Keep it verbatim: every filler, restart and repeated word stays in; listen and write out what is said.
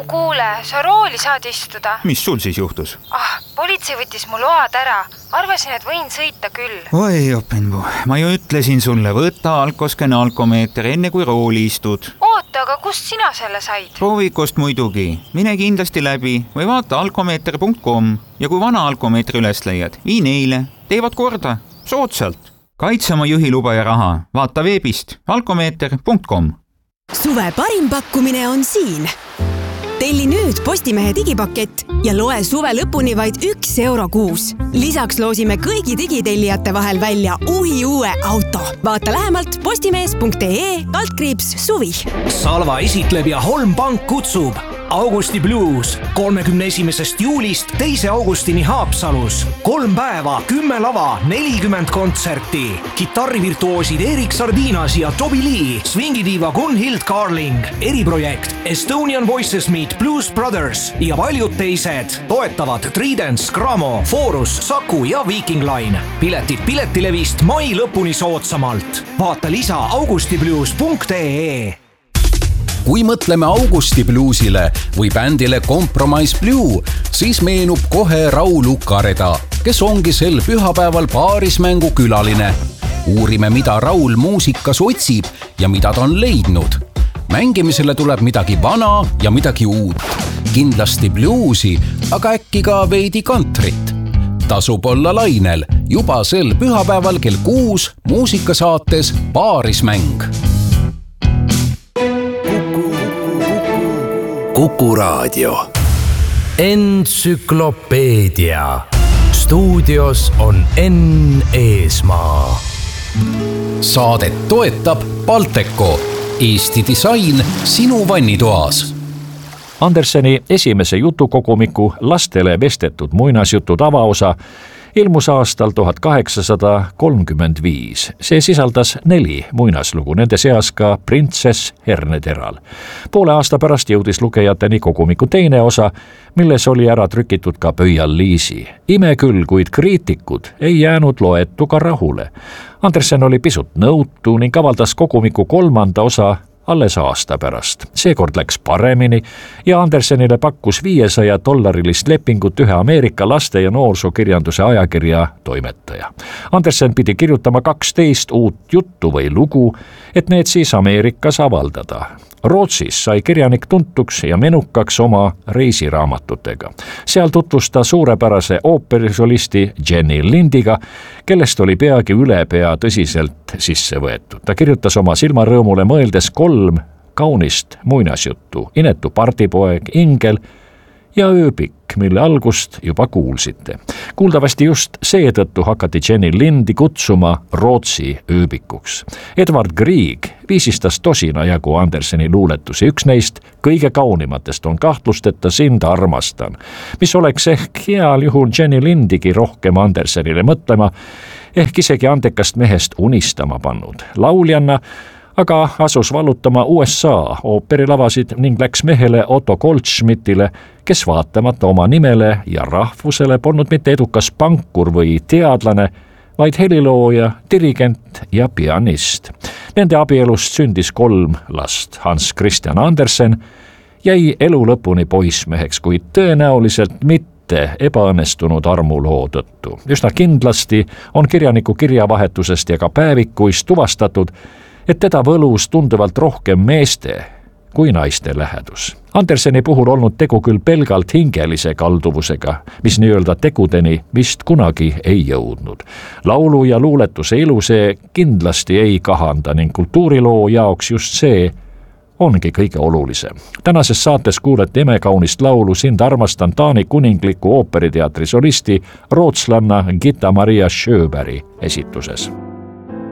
kuule, sa rooli saad istuda. Mis sul siis juhtus? Ah, politsei võttis mu load ära. Arvasin, et võin sõita küll. Oi, Openvu, ma ju ütlesin sulle, võta alkosken alkomeeter enne kui rooli istud. Oota, aga kust sina selle said? Proovikust muidugi. Mine kindlasti läbi või vaata alkomeeter punkt com ja kui vana alkomeetri üles leiad, vii neile. Teevad korda. Soodsalt. Kaitse oma juhiluba ja raha. Vaata veebist alkomeeter punkt com. Suve parim pakkumine on siin. Telli nüüd Postimehe digipakett ja loe suve lõpuni vaid üks euro kuus. Lisaks loosime kõigi digitellijate vahel välja uhi uue auto. Vaata lähemalt postimees punkt ee kaldkriips suvi. Salva esitleb ja Holm Pank kutsub Augusti Blues kolmekümne esimesest juulist teise augustini Haapsalus. Kolm päeva, kümme lava, nelikümmend kontserti. Kitarrivirtuoosid Erik Sardinas ja Toby Lee, swingidiiva Gunhild Carling, eriprojekt Estonian Voices Meet Blues Brothers ja paljud teised. Toetavad Tridents, Gramo, Forus, Saku ja Viking Line. Piletid piletilevist mai lõpuni soodsamalt. Vaata lisa augustiblues punkt ee. Kui mõtleme Augusti Bluesile või bändile Compromise Blue, siis meenub kohe Raul Ukareda, kes ongi sel pühapäeval paarismängu külaline. Uurime, mida Raul muusikas otsib ja mida ta on leidnud. Mängimisele tuleb midagi vana ja midagi uut. Kindlasti bluesi, aga äkki ka veidi kantrit. Tasub olla lainel juba sel pühapäeval kell kuus muusikasaates Paarismäng. Kuku Raadio. Entsüklopeedia. Stuudios on Enn Eesmaa. Saadet toetab Balteco. Eesti disain sinu vannitoas. Anderseni esimese jutukogumiku lastele vestetud muinasjutud avaosa ilmus aastal tuhat kaheksasada kolmkümmend viis. See sisaldas neli muinaslugu, nende seas ka Printsess Herneteral. Poole aasta pärast jõudis lugejateni kogumiku teine osa, milles oli ära trükitud ka Pöial-Liisi. Ime küll, kuid kriitikud ei jäänud loetuga rahule. Andersen oli pisut nõutu ning avaldas kogumiku kolmanda osa alles aasta pärast. Seekord läks paremini ja Andersenile pakkus viiesaja dollarilist lepingut ühe Ameerika laste- ja noorsokirjanduse ajakirja toimetaja. Andersen pidi kirjutama kaksteist uut juttu või lugu, et need siis Ameerikas avaldada. Rootsis sai kirjanik tuntuks ja menukaks oma reisiraamatutega. Seal tutvustas suurepärase ooperisolisti Jenny Lindiga, kellest oli peagi ülepea tõsiselt sisse võetud. Ta kirjutas oma silmarõõmule mõeldes kolm kaunist muinasjuttu: Inetu pardipoeg, Ingel ja Ööbik, mille algust juba kuulsite. Kuuldavasti just seetõttu hakati Jenny Lindi kutsuma Rootsi ööbikuks. Edward Grieg viisistas tosina jagu Anderseni luuletusi. Üks neist kõige kaunimatest on Kahtlusteta sind armastan, mis oleks ehk heal juhul Jenny Lindigi rohkem Andersenile mõtlema, ehk isegi andekast mehest unistama pannud. Lauljanna aga asus vallutama U S A ooperilavasid ning läks mehele Otto Goldschmidtile, kes vaatamata oma nimele ja rahvusele polnud mitte edukas pankur või teadlane, vaid helilooja, dirigent ja pianist. Nende abielust sündis kolm last. Hans Christian Andersen jäi elu lõpuni poissmeheks, kuid tõenäoliselt mitte ebaõnnestunud armuloo tõttu. Üsna kindlasti on kirjaniku kirjavahetusest ja ka päevikuist tuvastatud, et teda võlus tunduvalt rohkem meeste kui naiste lähedus. Anderseni puhul olnud tegu küll pelgalt hingelise kalduvusega, mis nii-öelda tegudeni vist kunagi ei jõudnud. Laulu ja luuletuse ilu see kindlasti ei kahanda ning kultuuriloo jaoks just see ongi kõige olulisem. Tänases saates kuulete imekaunist laulu Sind armastan Taani kuningliku ooperiteatri solisti rootslanna Gitta Maria Sjöberg esituses.